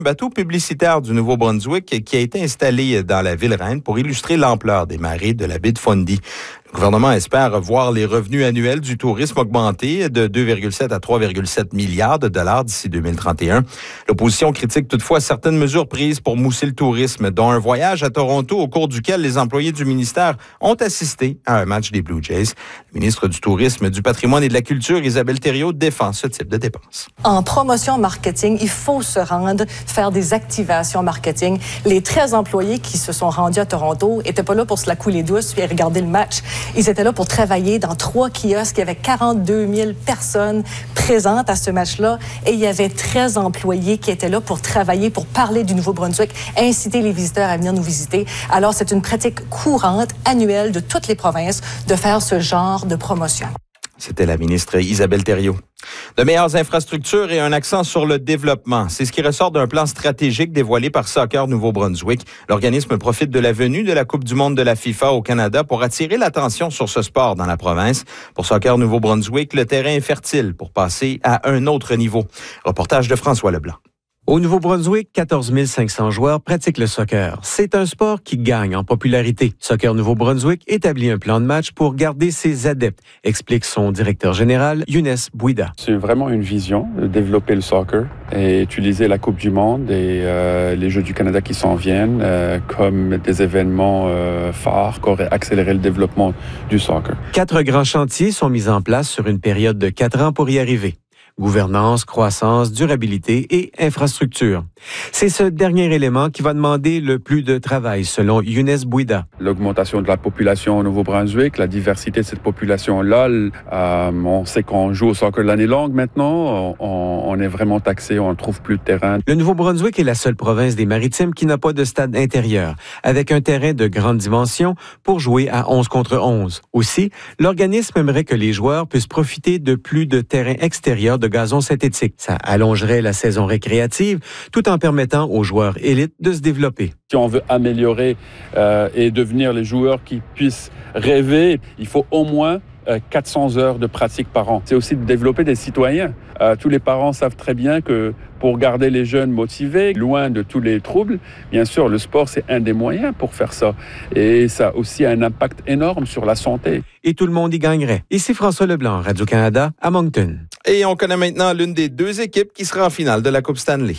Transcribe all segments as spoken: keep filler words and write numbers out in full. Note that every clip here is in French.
Bateau publicitaire du Nouveau-Brunswick qui a été installé dans la ville reine pour illustrer l'ampleur des marées de la baie de Fundy. Le gouvernement espère voir les revenus annuels du tourisme augmenter de deux virgule sept à trois virgule sept milliards de dollars d'ici deux mille trente et un. L'opposition critique toutefois certaines mesures prises pour mousser le tourisme, dont un voyage à Toronto au cours duquel les employés du ministère ont assisté à un match des Blue Jays. Le ministre du Tourisme, du Patrimoine et de la Culture, Isabelle Thériault, défend ce type de dépenses. En promotion marketing, il faut se rendre, faire des activations marketing. Les treize employés qui se sont rendus à Toronto n'étaient pas là pour se la couler douce et regarder le match. Ils étaient là pour travailler dans trois kiosques. Il y avait quarante-deux mille personnes présentes à ce match-là et il y avait treize employés qui étaient là pour travailler, pour parler du Nouveau-Brunswick, inciter les visiteurs à venir nous visiter. Alors, c'est une pratique courante, annuelle de toutes les provinces de faire ce genre de promotion. C'était la ministre Isabelle Thériault. De meilleures infrastructures et un accent sur le développement. C'est ce qui ressort d'un plan stratégique dévoilé par Soccer Nouveau-Brunswick. L'organisme profite de la venue de la Coupe du monde de la FIFA au Canada pour attirer l'attention sur ce sport dans la province. Pour Soccer Nouveau-Brunswick, le terrain est fertile pour passer à un autre niveau. Reportage de François Leblanc. Au Nouveau-Brunswick, quatorze mille cinq cents joueurs pratiquent le soccer. C'est un sport qui gagne en popularité. Soccer Nouveau-Brunswick établit un plan de match pour garder ses adeptes, explique son directeur général, Younes Bouida. C'est vraiment une vision de développer le soccer et utiliser la Coupe du monde et euh, les Jeux du Canada qui s'en viennent euh, comme des événements euh, phares qui auraient accéléré le développement du soccer. Quatre grands chantiers sont mis en place sur une période de quatre ans pour y arriver. Gouvernance, croissance, durabilité et infrastructure. C'est ce dernier élément qui va demander le plus de travail, selon Younes Bouida. L'augmentation de la population au Nouveau-Brunswick, la diversité de cette population-là, euh, on sait qu'on joue au soccer l'année longue maintenant, on, on est vraiment taxé, on ne trouve plus de terrain. Le Nouveau-Brunswick est la seule province des Maritimes qui n'a pas de stade intérieur, avec un terrain de grande dimension pour jouer à onze contre onze. Aussi, l'organisme aimerait que les joueurs puissent profiter de plus de terrains extérieurs de gazon synthétique. Ça allongerait la saison récréative tout en permettant aux joueurs élites de se développer. Si on veut améliorer euh, et devenir les joueurs qui puissent rêver, il faut au moins euh, quatre cents heures de pratique par an. C'est aussi de développer des citoyens. Euh, tous les parents savent très bien que pour garder les jeunes motivés, loin de tous les troubles, bien sûr, le sport, c'est un des moyens pour faire ça. Et ça a aussi un impact énorme sur la santé. Et tout le monde y gagnerait. Ici François Leblanc, Radio-Canada, à Moncton. Et on connaît maintenant l'une des deux équipes qui sera en finale de la Coupe Stanley.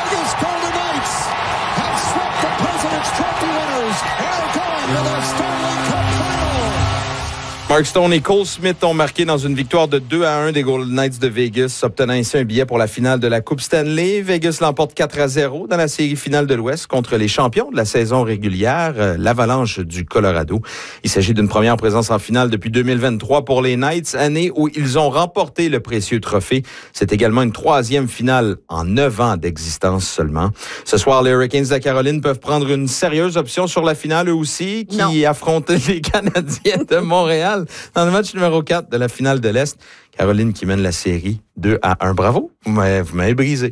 Mark Stone et Cole Smith ont marqué dans une victoire de deux à un des Golden Knights de Vegas, obtenant ainsi un billet pour la finale de la Coupe Stanley. Vegas l'emporte quatre à zéro dans la série finale de l'Ouest contre les champions de la saison régulière, l'Avalanche du Colorado. Il s'agit d'une première présence en finale depuis deux mille vingt-trois pour les Knights, année où ils ont remporté le précieux trophée. C'est également une troisième finale en neuf ans d'existence seulement. Ce soir, les Hurricanes de la Caroline peuvent prendre une sérieuse option sur la finale eux aussi, qui non. affrontent les Canadiens de Montréal. Dans le match numéro quatre de la finale de l'Est, Caroline qui mène la série deux à un. Bravo, vous m'avez, vous m'avez brisé.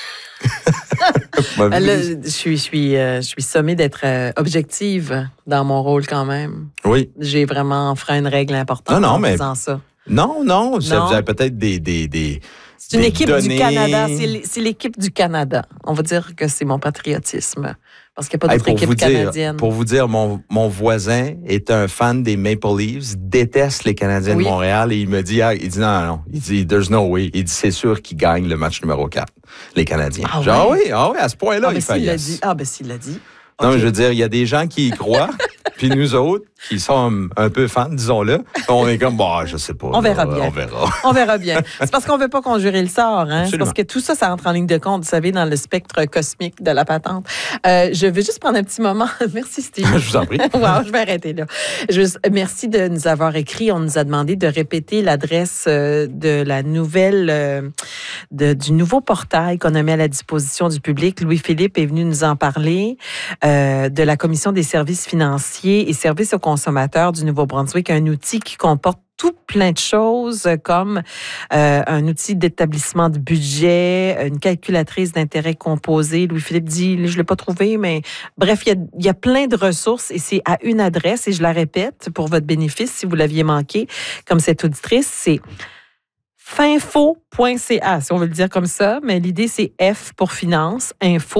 Là, je suis, je suis, euh, je suis sommée d'être euh, objective dans mon rôle quand même. Oui. J'ai vraiment enfreint une règle importante non, non, en mais... faisant ça. Non, non, non. Vous avez peut-être des... des, des c'est une des équipe données. du Canada. C'est, c'est l'équipe du Canada. On va dire que c'est mon patriotisme. Parce qu'il n'y a pas d'autre hey, équipe canadienne. Dire, pour vous dire, mon, mon voisin est un fan des Maple Leafs, déteste les Canadiens oui. de Montréal et il me dit, ah, il dit non, non, il dit, there's no way. Il dit, c'est sûr qu'ils gagnent le match numéro quatre, les Canadiens. Ah, Genre, ouais. oui, ah oui, à ce point-là, ah, il fait s'il yes. l'a dit. Ah, ben s'il l'a dit. Non, okay. mais je veux dire, il y a des gens qui y croient, puis nous autres, qui sont un peu fans, disons-le, on est comme, bah, je sais pas. On verra là, bien. On verra. On verra bien. C'est parce qu'on veut pas conjurer le sort, hein. C'est parce que tout ça, ça entre en ligne de compte, vous savez, dans le spectre cosmique de la patente. Euh, je veux juste prendre un petit moment. Merci, Steve. Je vous en prie. Wow, je vais arrêter là. Juste, merci de nous avoir écrit. On nous a demandé de répéter l'adresse de la nouvelle, euh, de, du nouveau portail qu'on a mis à la disposition du public. Louis-Philippe est venu nous en parler, euh, de la Commission des services financiers et services aux consommateurs du Nouveau-Brunswick, un outil qui comporte tout plein de choses comme euh, un outil d'établissement de budget, une calculatrice d'intérêt composé. Louis-Philippe dit, je ne l'ai pas trouvé, mais bref, il y a, il y a plein de ressources et c'est à une adresse, et je la répète pour votre bénéfice, si vous l'aviez manqué, comme cette auditrice, c'est finfo point c a, si on veut le dire comme ça, mais l'idée, c'est F pour finance, info.